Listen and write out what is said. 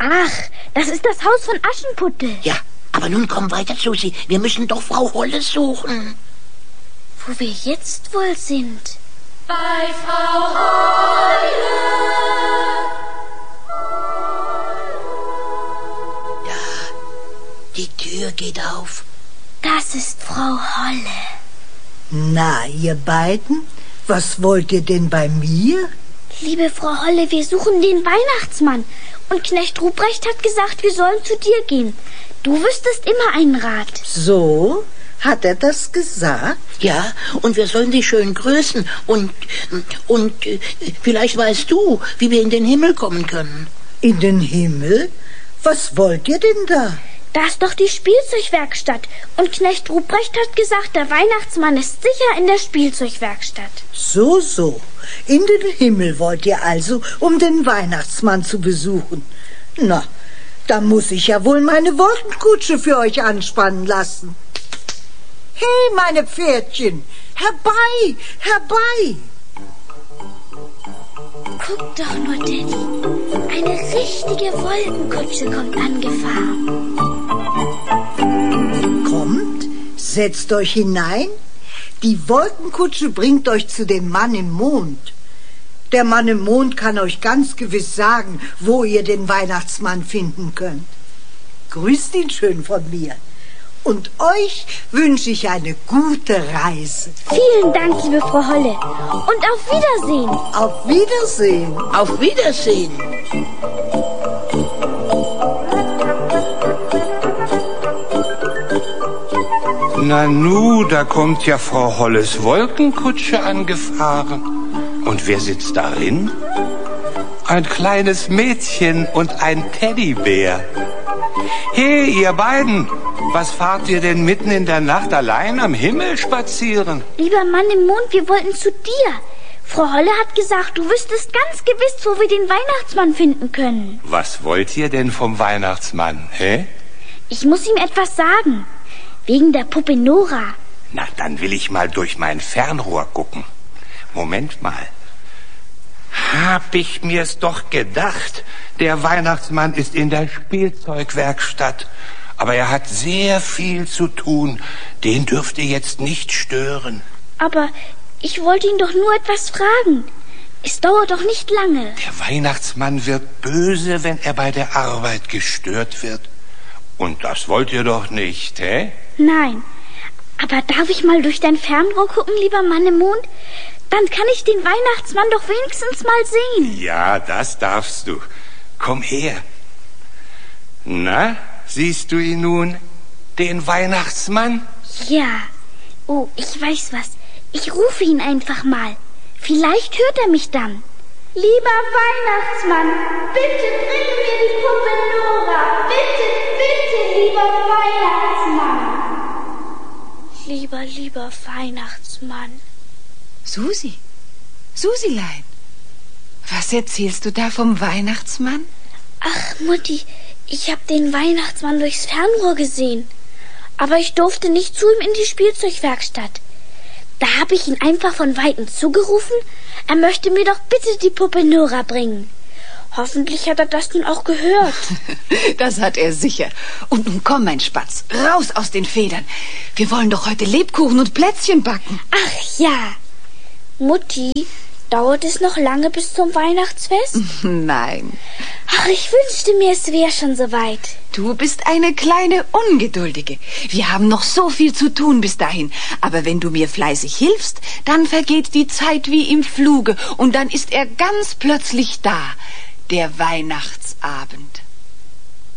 Ach, das ist das Haus von Aschenputtel. Ja, aber nun komm weiter, Susi. Wir müssen doch Frau Holle suchen. Wo wir jetzt wohl sind? Bei Frau Holle. Da, die Tür geht auf. Das ist Frau Holle. Na, ihr beiden, was wollt ihr denn bei mir? Liebe Frau Holle, wir suchen den Weihnachtsmann. Und Knecht Ruprecht hat gesagt, wir sollen zu dir gehen. Du wüsstest immer einen Rat. So? Hat er das gesagt? Ja, und wir sollen dich schön grüßen. Und vielleicht weißt du, wie wir in den Himmel kommen können. In den Himmel? Was wollt ihr denn da? Da ist doch die Spielzeugwerkstatt. Und Knecht Ruprecht hat gesagt, der Weihnachtsmann ist sicher in der Spielzeugwerkstatt. So. In den Himmel wollt ihr also, um den Weihnachtsmann zu besuchen. Na, da muss ich ja wohl meine Wolkenkutsche für euch anspannen lassen. Hey, meine Pferdchen, herbei, herbei! Guck doch nur, Daddy. Eine richtige Wolkenkutsche kommt angefahren. Kommt, setzt euch hinein. Die Wolkenkutsche bringt euch zu dem Mann im Mond. Der Mann im Mond kann euch ganz gewiss sagen, wo ihr den Weihnachtsmann finden könnt. Grüßt ihn schön von mir. Und euch wünsche ich eine gute Reise. Vielen Dank, liebe Frau Holle. Und auf Wiedersehen. Auf Wiedersehen. Auf Wiedersehen. Nanu, da kommt ja Frau Holles Wolkenkutsche angefahren. Und wer sitzt darin? Ein kleines Mädchen und ein Teddybär. Hey, ihr beiden, was fahrt ihr denn mitten in der Nacht allein am Himmel spazieren? Lieber Mann im Mond, wir wollten zu dir. Frau Holle hat gesagt, du wüsstest ganz gewiss, wo wir den Weihnachtsmann finden können. Was wollt ihr denn vom Weihnachtsmann, hä? Ich muss ihm etwas sagen. Wegen der Puppe Nora. Na, dann will ich mal durch mein Fernrohr gucken. Moment mal. Hab ich mir's doch gedacht. Der Weihnachtsmann ist in der Spielzeugwerkstatt. Aber er hat sehr viel zu tun. Den dürft ihr jetzt nicht stören. Aber ich wollte ihn doch nur etwas fragen. Es dauert doch nicht lange. Der Weihnachtsmann wird böse, wenn er bei der Arbeit gestört wird. Und das wollt ihr doch nicht, hä? Nein. Aber darf ich mal durch dein Fernrohr gucken, lieber Mann im Mond? Dann kann ich den Weihnachtsmann doch wenigstens mal sehen. Ja, das darfst du. Komm her. Na, siehst du ihn nun, den Weihnachtsmann? Ja. Oh, ich weiß was. Ich rufe ihn einfach mal. Vielleicht hört er mich dann. Lieber Weihnachtsmann, bitte bringe mir die Puppe Nora. Bitte, bitte, lieber Weihnachtsmann. Lieber Weihnachtsmann. Susilein, was erzählst du da vom Weihnachtsmann? Ach, Mutti, ich habe den Weihnachtsmann durchs Fernrohr gesehen. Aber ich durfte nicht zu ihm in die Spielzeugwerkstatt. Da habe ich ihn einfach von Weitem zugerufen, er möchte mir doch bitte die Puppe Nora bringen. Hoffentlich hat er das nun auch gehört. Das hat er sicher. Und nun komm, mein Spatz, raus aus den Federn. Wir wollen doch heute Lebkuchen und Plätzchen backen. Ach ja. Mutti, dauert es noch lange bis zum Weihnachtsfest? Nein. Ach, ich wünschte mir, es wäre schon soweit. Du bist eine kleine Ungeduldige. Wir haben noch so viel zu tun bis dahin. Aber wenn du mir fleißig hilfst, dann vergeht die Zeit wie im Fluge. Und dann ist er ganz plötzlich da. Der Weihnachtsabend.